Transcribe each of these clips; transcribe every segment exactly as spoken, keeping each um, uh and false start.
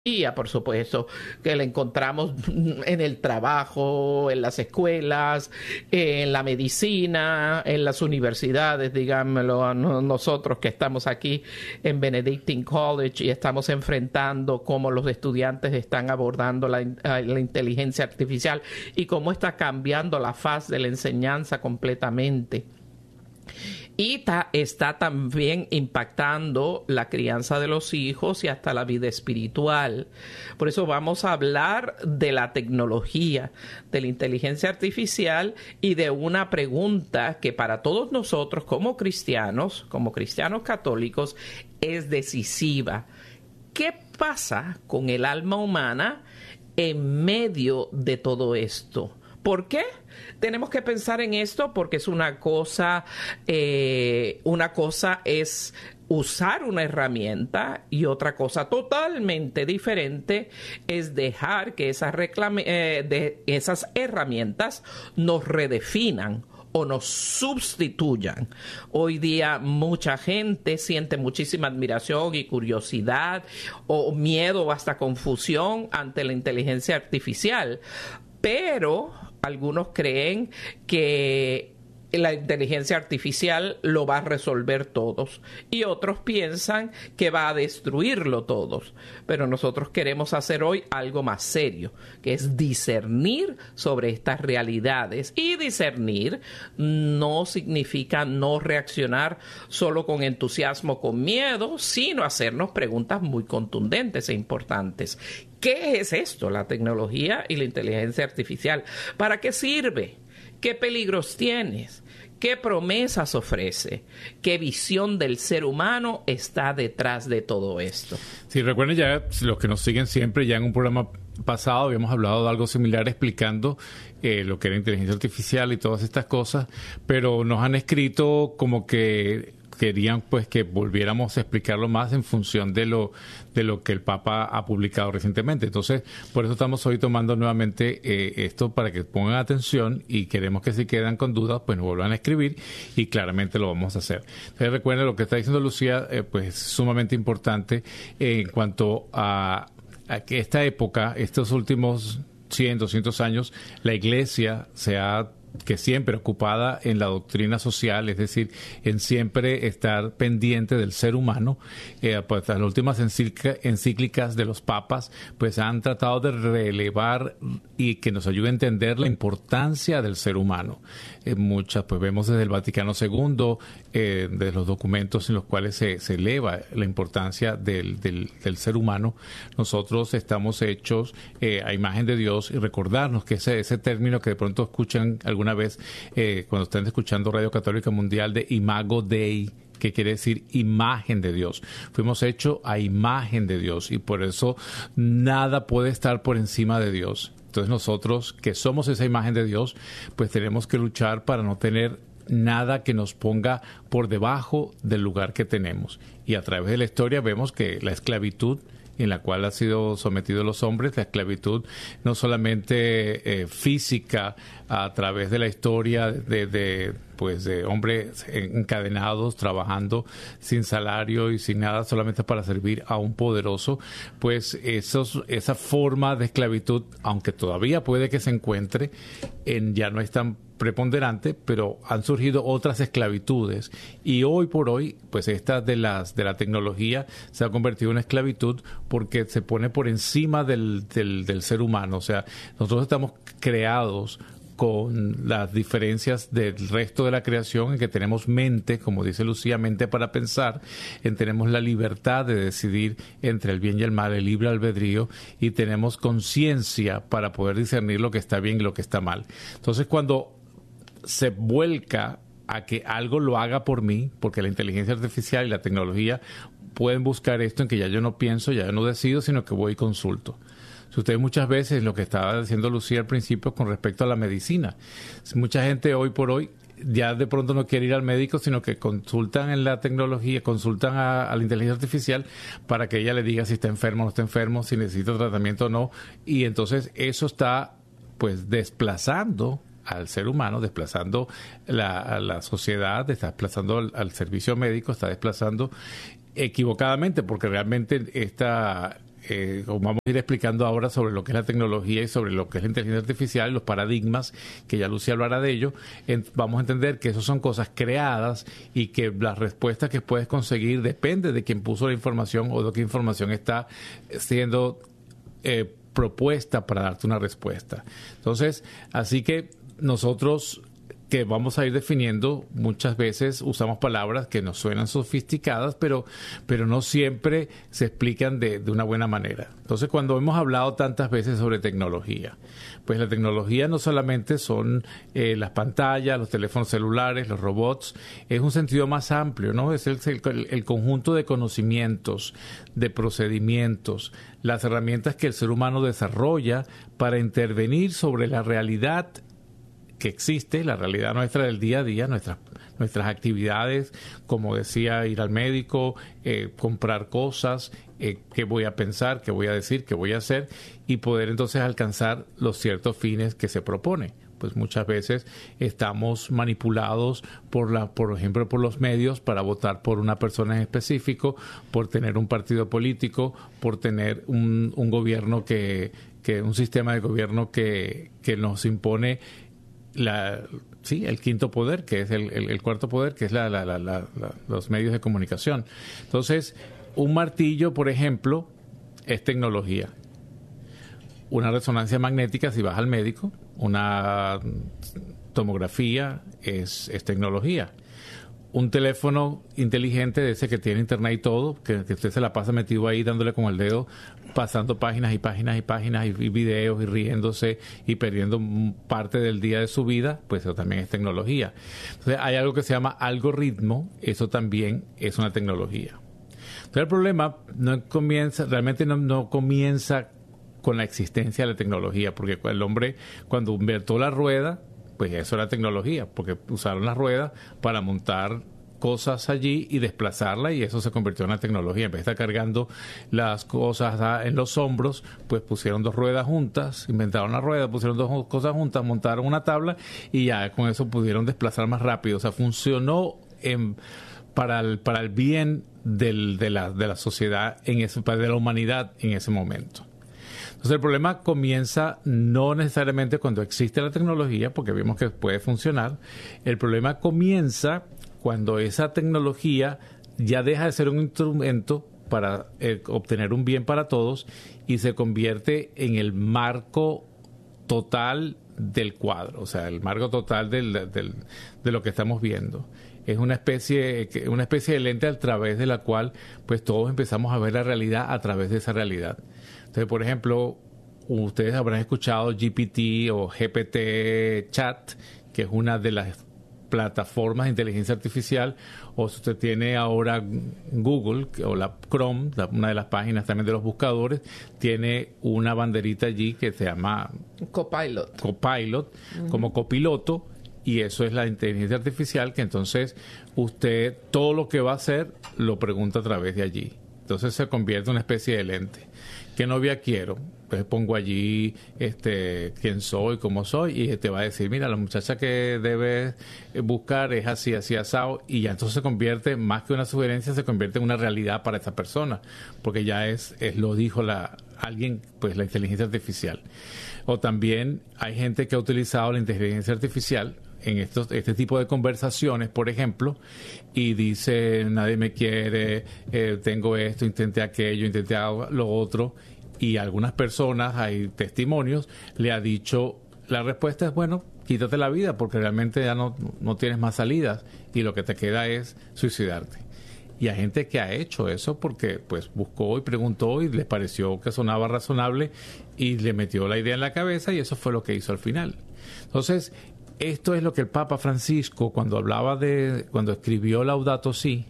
Por supuesto, que la encontramos en el trabajo, en las escuelas, en la medicina, en las universidades, digámoslo a nosotros que estamos aquí en Benedictine College y estamos enfrentando cómo los estudiantes están abordando la, la inteligencia artificial y cómo está cambiando la faz de la enseñanza completamente. Y ta, está también impactando la crianza de los hijos y hasta la vida espiritual. Por eso vamos a hablar de la tecnología, de la inteligencia artificial y de una pregunta que para todos nosotros como cristianos, como cristianos católicos, es decisiva. ¿Qué pasa con el alma humana en medio de todo esto? ¿Por qué? Tenemos que pensar en esto porque es una cosa, eh, una cosa es usar una herramienta y otra cosa totalmente diferente es dejar que esas, reclame, eh, de esas herramientas nos redefinan o nos sustituyan. Hoy día mucha gente siente muchísima admiración y curiosidad o miedo o hasta confusión ante la inteligencia artificial, pero algunos creen que la inteligencia artificial lo va a resolver todos y otros piensan que va a destruirlo todos. Pero nosotros queremos hacer hoy algo más serio, que es discernir sobre estas realidades. Y discernir no significa no reaccionar solo con entusiasmo, con miedo, sino hacernos preguntas muy contundentes e importantes. ¿Qué es esto, la tecnología y la inteligencia artificial? ¿Para qué sirve? ¿Qué peligros tienes? ¿Qué promesas ofrece? ¿Qué visión del ser humano está detrás de todo esto? Sí, recuerden ya, los que nos siguen siempre, ya en un programa pasado habíamos hablado de algo similar explicando eh, lo que era inteligencia artificial y todas estas cosas, pero nos han escrito como que querían pues que volviéramos a explicarlo más en función de lo de lo que el Papa ha publicado recientemente. Entonces, por eso estamos hoy tomando nuevamente eh, esto para que pongan atención y queremos que si quedan con dudas, pues nos vuelvan a escribir y claramente lo vamos a hacer. Entonces, recuerden lo que está diciendo Lucía, eh, pues es sumamente importante eh, en cuanto a, a que esta época, estos últimos cien, doscientos años, la Iglesia se ha que siempre ocupada en la doctrina social, es decir, en siempre estar pendiente del ser humano. Eh, pues las últimas encíclicas, encíclicas de los papas pues han tratado de relevar y que nos ayude a entender la importancia del ser humano. Eh, muchas, pues vemos desde el Vaticano segundo, eh, de los documentos en los cuales se, se eleva la importancia del, del, del ser humano. Nosotros estamos hechos eh, a imagen de Dios y recordarnos que ese, ese término que de pronto escuchan algunos una vez eh, cuando estén escuchando Radio Católica Mundial de Imago Dei, que quiere decir imagen de Dios. Fuimos hechos a imagen de Dios y por eso nada puede estar por encima de Dios. Entonces nosotros que somos esa imagen de Dios, pues tenemos que luchar para no tener nada que nos ponga por debajo del lugar que tenemos. Y a través de la historia vemos que la esclavitud en la cual han sido sometidos los hombres, la esclavitud no solamente eh, física a través de la historia de, de pues de hombres encadenados trabajando sin salario y sin nada solamente para servir a un poderoso, pues esos, esa forma de esclavitud, aunque todavía puede que se encuentre, en, ya no es tan preponderante, pero han surgido otras esclavitudes y hoy por hoy, pues esta de las de la tecnología se ha convertido en esclavitud porque se pone por encima del, del, del ser humano. O sea, nosotros estamos creados con las diferencias del resto de la creación en que tenemos mente, como dice Lucía, mente para pensar, en tenemos la libertad de decidir entre el bien y el mal, el libre albedrío, y tenemos conciencia para poder discernir lo que está bien y lo que está mal. Entonces, cuando se vuelca a que algo lo haga por mí, porque la inteligencia artificial y la tecnología pueden buscar esto en que ya yo no pienso, ya yo no decido, sino que voy y consulto. Si ustedes muchas veces, lo que estaba diciendo Lucía al principio con respecto a la medicina, mucha gente hoy por hoy ya de pronto no quiere ir al médico, sino que consultan en la tecnología, consultan a, a la inteligencia artificial para que ella le diga si está enfermo o no está enfermo, si necesita tratamiento o no, y entonces eso está pues desplazando al ser humano, desplazando la, a la sociedad, está desplazando al, al servicio médico, está desplazando equivocadamente, porque realmente esta, eh, como vamos a ir explicando ahora sobre lo que es la tecnología y sobre lo que es la inteligencia artificial y los paradigmas, que ya Lucía hablará de ello, en, vamos a entender que eso son cosas creadas y que las respuestas que puedes conseguir depende de quién puso la información o de qué información está siendo eh, propuesta para darte una respuesta. Entonces, así que nosotros que vamos a ir definiendo, muchas veces usamos palabras que nos suenan sofisticadas, pero, pero no siempre se explican de, de una buena manera. Entonces, cuando hemos hablado tantas veces sobre tecnología, pues la tecnología no solamente son eh, las pantallas, los teléfonos celulares, los robots, es un sentido más amplio, ¿no? Es el, el, el conjunto de conocimientos, de procedimientos, las herramientas que el ser humano desarrolla para intervenir sobre la realidad que existe, la realidad nuestra del día a día, nuestras nuestras actividades, como decía, ir al médico, eh, comprar cosas, eh, qué voy a pensar, qué voy a decir, qué voy a hacer, y poder entonces alcanzar los ciertos fines que se propone. Pues muchas veces estamos manipulados por la, por ejemplo, por los medios para votar por una persona en específico, por tener un partido político, por tener un, un gobierno que, que, un sistema de gobierno que, que nos impone La, sí, el quinto poder, que es el, el, el cuarto poder, que es la, la, la, la, la, los medios de comunicación. Entonces, un martillo, por ejemplo, es tecnología. Una resonancia magnética, si vas al médico, una tomografía es, es tecnología. Un teléfono inteligente de ese que tiene internet y todo, que, que usted se la pasa metido ahí dándole con el dedo, pasando páginas y páginas y páginas y, y videos y riéndose y perdiendo parte del día de su vida, pues eso también es tecnología. Entonces hay algo que se llama algoritmo, eso también es una tecnología. Entonces el problema no comienza, realmente no, no comienza con la existencia de la tecnología, porque el hombre cuando inventó la rueda, pues eso era tecnología, porque usaron las ruedas para montar cosas allí y desplazarla, y eso se convirtió en una tecnología. En vez de estar cargando las cosas en los hombros, pues pusieron dos ruedas juntas, inventaron la rueda, pusieron dos cosas juntas, montaron una tabla y ya con eso pudieron desplazar más rápido. O sea, funcionó en, para, el, para el bien del, de, la, de la sociedad, en ese, de la humanidad en ese momento. Entonces el problema comienza no necesariamente cuando existe la tecnología, porque vimos que puede funcionar. El problema comienza cuando esa tecnología ya deja de ser un instrumento para eh, obtener un bien para todos y se convierte en el marco total del cuadro, o sea, el marco total del, del, de lo que estamos viendo. Es una especie, una especie de lente a través de la cual pues todos empezamos a ver la realidad a través de esa realidad. Entonces, por ejemplo, ustedes habrán escuchado G P T o G P T Chat, que es una de las plataformas de inteligencia artificial, o si usted tiene ahora Google o la Chrome, una de las páginas también de los buscadores, tiene una banderita allí que se llama Copilot, Copilot uh-huh. como copiloto, y eso es la inteligencia artificial, que entonces usted todo lo que va a hacer lo pregunta a través de allí. Entonces se convierte en una especie de lente. ¿Qué novia quiero? Pues pongo allí este quién soy, cómo soy, y te va a decir, mira, la muchacha que debes buscar es así, así, asado, y ya entonces se convierte, más que una sugerencia, se convierte en una realidad para esa persona, porque ya es, es lo dijo la alguien, pues la inteligencia artificial. O también hay gente que ha utilizado la inteligencia artificial en estos, este tipo de conversaciones, por ejemplo, y dice, nadie me quiere, eh, tengo esto, intenté aquello, intenté lo otro, y algunas personas, hay testimonios, le ha dicho, la respuesta es, bueno, quítate la vida, porque realmente ya no, no tienes más salidas, y lo que te queda es suicidarte. Y hay gente que ha hecho eso porque pues buscó y preguntó y le pareció que sonaba razonable y le metió la idea en la cabeza, y eso fue lo que hizo al final. Entonces, esto es lo que el Papa Francisco, cuando hablaba de, cuando escribió Laudato Si,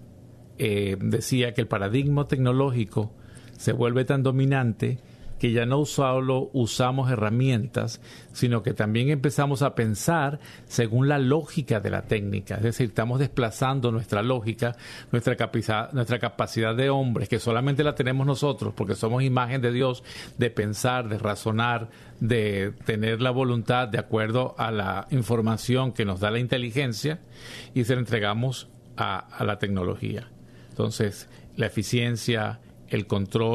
eh, decía que el paradigma tecnológico se vuelve tan dominante que ya no solo usamos herramientas, sino que también empezamos a pensar según la lógica de la técnica. Es decir, estamos desplazando nuestra lógica, nuestra capacidad, nuestra capacidad de hombres, que solamente la tenemos nosotros, porque somos imagen de Dios, de pensar, de razonar, de tener la voluntad de acuerdo a la información que nos da la inteligencia, y se la entregamos a, a la tecnología. Entonces, la eficiencia, el control,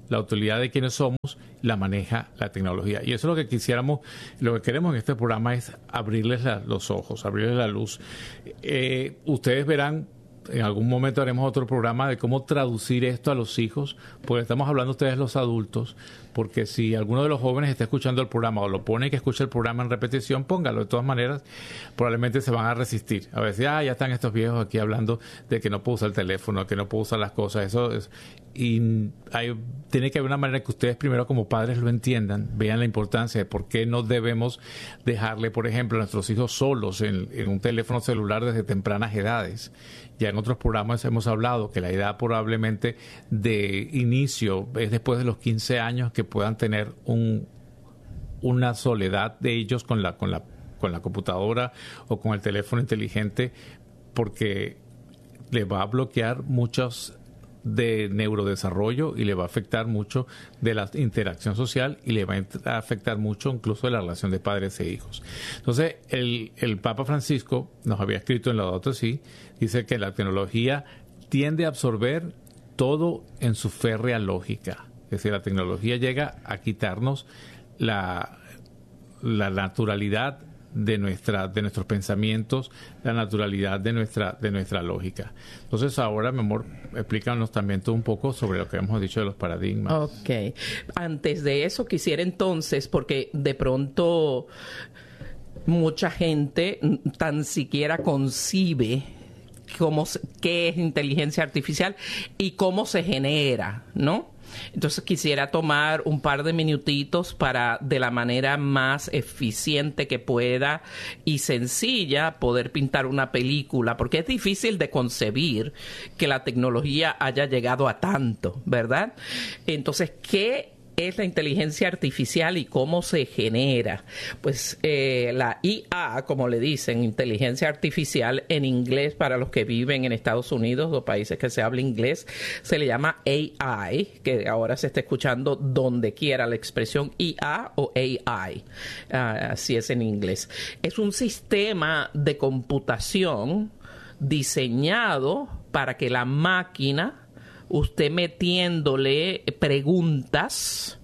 la utilidad de quienes somos, la maneja la tecnología. Y eso es lo que quisiéramos, lo que queremos en este programa es abrirles la, los ojos, abrirles la luz. Eh, ustedes verán, en algún momento haremos otro programa de cómo traducir esto a los hijos, porque estamos hablando ustedes los adultos, porque si alguno de los jóvenes está escuchando el programa o lo pone que escuche el programa en repetición, póngalo. De todas maneras, probablemente se van a resistir. A veces, ah, ya están estos viejos aquí hablando de que no puedo usar el teléfono, que no puedo usar las cosas. Eso es, y hay, tiene que haber una manera que ustedes primero como padres lo entiendan, vean la importancia de por qué no debemos dejarle, por ejemplo, a nuestros hijos solos en, en un teléfono celular desde tempranas edades. Ya en otros programas hemos hablado que la edad probablemente de inicio es después de los quince años que puedan tener un, una soledad de ellos con la, con la, con la computadora o con el teléfono inteligente, porque le va a bloquear muchos de neurodesarrollo y le va a afectar mucho de la interacción social y le va a afectar mucho incluso de la relación de padres e hijos. Entonces, el, el Papa Francisco nos había escrito en Laudato Si, dice que la tecnología tiende a absorber todo en su férrea lógica. Es decir, la tecnología llega a quitarnos la, la naturalidad de nuestra de nuestros pensamientos, la naturalidad de nuestra de nuestra lógica. Entonces ahora, mi amor, explícanos también tú un poco sobre lo que hemos dicho de los paradigmas. Ok. Antes de eso quisiera entonces, porque de pronto mucha gente tan siquiera concibe cómo qué es inteligencia artificial y cómo se genera, ¿no? Entonces quisiera tomar un par de minutitos para, de la manera más eficiente que pueda y sencilla, poder pintar una película, porque es difícil de concebir que la tecnología haya llegado a tanto, ¿verdad? Entonces, ¿qué es la inteligencia artificial y cómo se genera? Pues eh, la I A, como le dicen, inteligencia artificial en inglés, para los que viven en Estados Unidos o países que se habla inglés, se le llama A I, que ahora se está escuchando donde quiera la expresión I A o A I, uh, así es en inglés. Es un sistema de computación diseñado para que la máquina, usted metiéndole preguntas,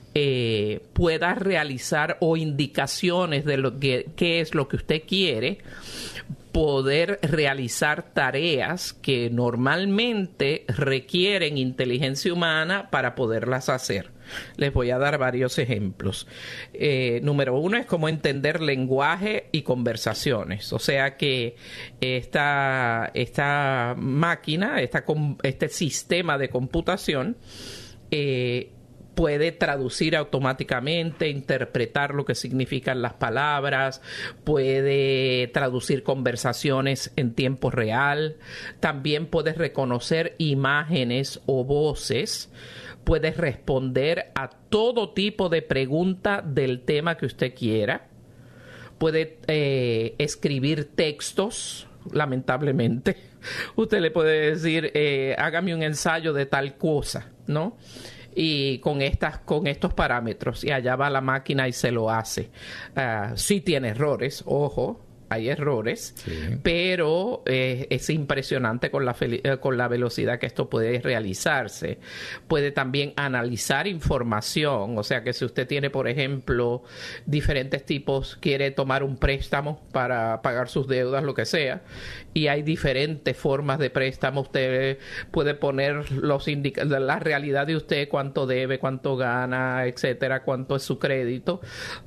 eh, pueda realizar o indicaciones de lo que qué es lo que usted quiere, poder realizar tareas que normalmente requieren inteligencia humana para poderlas hacer. Les voy a dar varios ejemplos. Eh, número uno es cómo entender lenguaje y conversaciones. O sea que esta, esta máquina, esta, este sistema de computación, eh, puede traducir automáticamente, interpretar lo que significan las palabras, puede traducir conversaciones en tiempo real, también puede reconocer imágenes o voces, puede responder a todo tipo de pregunta del tema que usted quiera, puede eh, escribir textos. Lamentablemente, usted le puede decir, eh, hágame un ensayo de tal cosa, ¿no? Y con estas con estos parámetros, y allá va la máquina y se lo hace. Uh, sí tiene errores, ojo, hay errores, sí, pero eh, es impresionante con la, eh, con la velocidad que esto puede realizarse. Puede también analizar información, o sea que si usted tiene, por ejemplo, diferentes tipos, quiere tomar un préstamo para pagar sus deudas, lo que sea, y hay diferentes formas de préstamo, usted puede poner los indica- la realidad de usted, cuánto debe, cuánto gana, etcétera, cuánto es su crédito,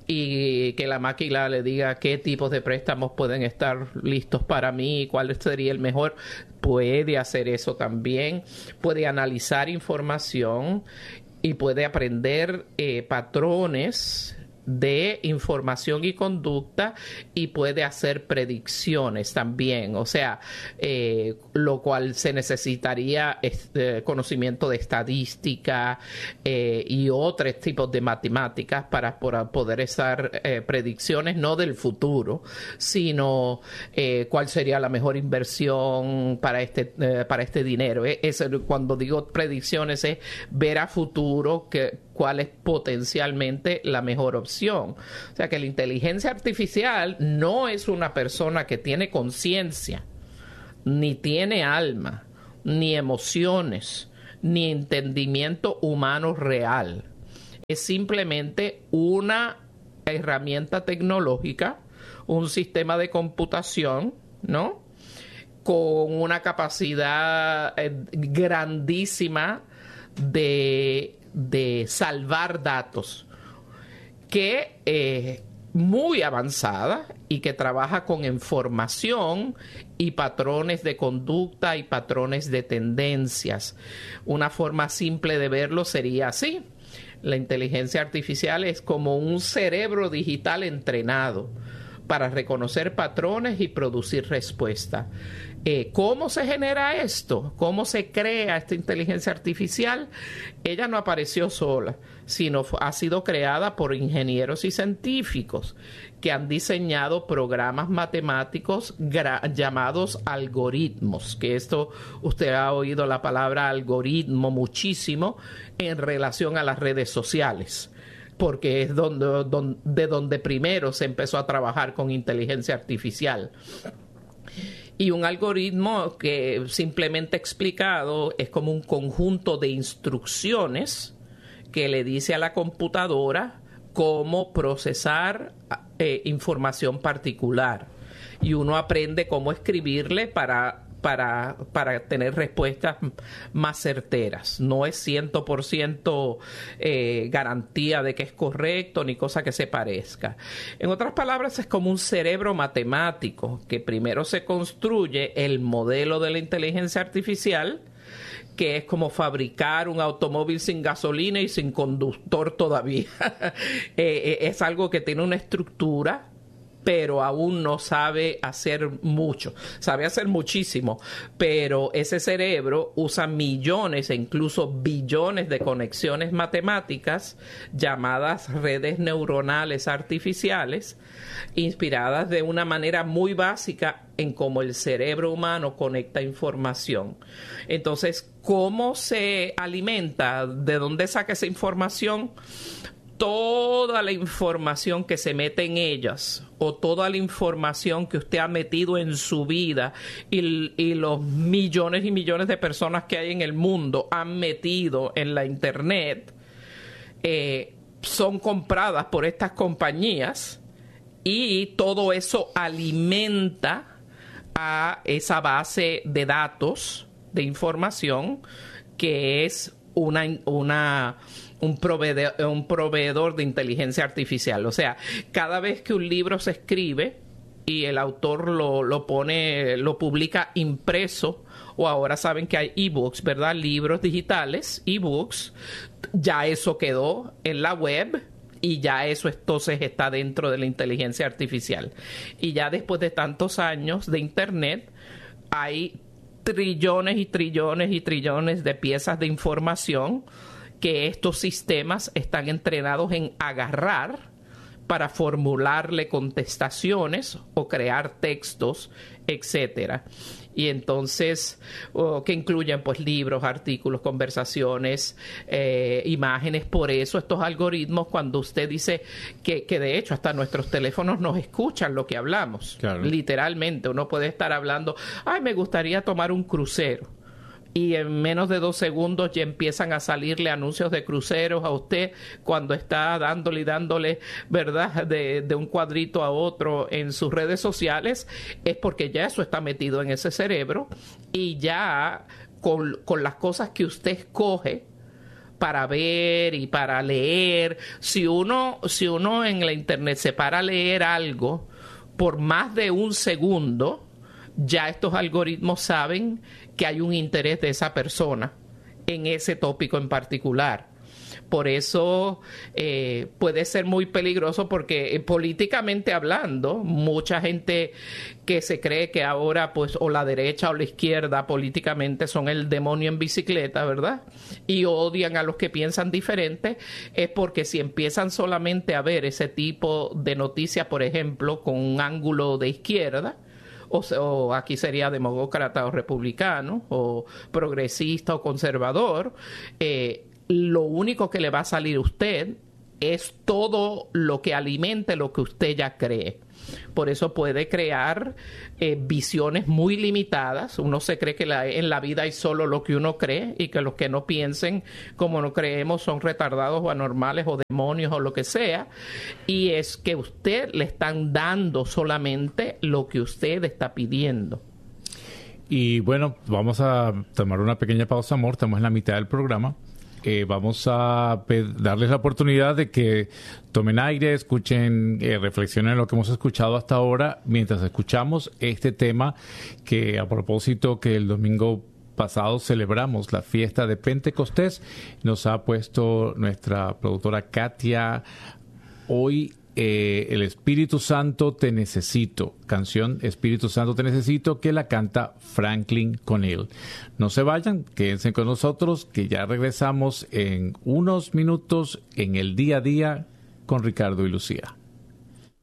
y que la máquina le diga qué tipos de préstamos pueden estar listos para mí, cuál sería el mejor. Puede hacer eso también, puede analizar información y puede aprender eh, patrones de información y conducta, y puede hacer predicciones también, o sea, eh, lo cual se necesitaría este conocimiento de estadística eh, y otros tipos de matemáticas para, para poder hacer eh, predicciones, no del futuro, sino eh, cuál sería la mejor inversión para este eh, para este dinero. Eh, es, cuando digo predicciones es ver a futuro que cuál es potencialmente la mejor opción. O sea que la inteligencia artificial no es una persona que tiene conciencia, ni tiene alma, ni emociones, ni entendimiento humano real. Es simplemente una herramienta tecnológica, un sistema de computación, ¿no?, con una capacidad eh, grandísima de, de salvar datos, que eh, muy avanzada y que trabaja con información y patrones de conducta y patrones de tendencias. Una forma simple de verlo sería así: la inteligencia artificial es como un cerebro digital entrenado para reconocer patrones y producir respuestas. Eh, ¿Cómo se genera esto? ¿Cómo se crea esta inteligencia artificial? Ella no apareció sola, sino ha sido creada por ingenieros y científicos que han diseñado programas matemáticos llamados algoritmos, que esto usted ha oído la palabra algoritmo muchísimo en relación a las redes sociales, porque es donde, donde, de donde primero se empezó a trabajar con inteligencia artificial. Y un algoritmo, que simplemente explicado, es como un conjunto de instrucciones que le dice a la computadora cómo procesar eh, información particular. Y uno aprende cómo escribirle para... Para, para tener respuestas más certeras. No es cien por ciento eh, garantía de que es correcto ni cosa que se parezca. En otras palabras, es como un cerebro matemático que primero se construye el modelo de la inteligencia artificial, que es como fabricar un automóvil sin gasolina y sin conductor todavía. eh, es algo que tiene una estructura, pero aún no sabe hacer mucho. Sabe hacer muchísimo, pero ese cerebro usa millones e incluso billones de conexiones matemáticas llamadas redes neuronales artificiales, inspiradas de una manera muy básica en cómo el cerebro humano conecta información. Entonces, ¿cómo se alimenta? ¿De dónde saca esa información? Toda la información que se mete en ellas, o toda la información que usted ha metido en su vida y, y los millones y millones de personas que hay en el mundo han metido en la internet, eh, son compradas por estas compañías, y todo eso alimenta a esa base de datos, de información, que es una... una Un proveedor, un proveedor de inteligencia artificial. O sea, cada vez que un libro se escribe y el autor lo, lo pone, lo publica impreso, o ahora saben que hay ebooks, ¿verdad? Libros digitales, ebooks, ya eso quedó en la web y ya eso entonces está dentro de la inteligencia artificial. Y ya después de tantos años de internet, hay trillones y trillones y trillones de piezas de información que estos sistemas están entrenados en agarrar para formularle contestaciones o crear textos, etcétera. Y entonces, oh, que incluyen pues libros, artículos, conversaciones, eh, imágenes. Por eso estos algoritmos, cuando usted dice que, que de hecho hasta nuestros teléfonos nos escuchan lo que hablamos, claro. Literalmente, uno puede estar hablando, ay, me gustaría tomar un crucero, y en menos de dos segundos ya empiezan a salirle anuncios de cruceros a usted cuando está dándole y dándole, ¿verdad?, de, de un cuadrito a otro en sus redes sociales. Es porque ya eso está metido en ese cerebro, y ya con, con las cosas que usted escoge para ver y para leer, si uno, si uno en la internet se para a leer algo por más de un segundo, ya estos algoritmos saben que hay un interés de esa persona en ese tópico en particular. Por eso eh, puede ser muy peligroso, porque eh, políticamente hablando, mucha gente que se cree que ahora pues o la derecha o la izquierda políticamente son el demonio en bicicleta, ¿verdad? Y odian a los que piensan diferente, es porque si empiezan solamente a ver ese tipo de noticias, por ejemplo, con un ángulo de izquierda, O, o aquí sería demócrata o republicano, o progresista o conservador, eh, lo único que le va a salir a usted es todo lo que alimente lo que usted ya cree. Por eso puede crear eh, visiones muy limitadas. Uno se cree que la, en la vida hay solo lo que uno cree y que los que no piensen como no creemos son retardados o anormales o demonios o lo que sea. Y es que usted le están dando solamente lo que usted está pidiendo. Y bueno, vamos a tomar una pequeña pausa, amor. Estamos en la mitad del programa. Eh, vamos a darles la oportunidad de que tomen aire, escuchen, eh, reflexionen en lo que hemos escuchado hasta ahora, mientras escuchamos este tema que, a propósito, que el domingo pasado celebramos la fiesta de Pentecostés, nos ha puesto nuestra productora Katia hoy. Eh, el Espíritu Santo te necesito, canción Espíritu Santo te necesito, que la canta Franklin Connell. No se vayan, quédense con nosotros, que ya regresamos en unos minutos en el día a día con Ricardo y Lucía.